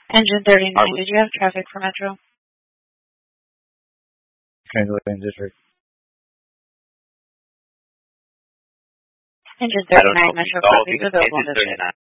Engine 39, did you have traffic for Metro? Transylvania District. Engine 39, Metro traffic available on this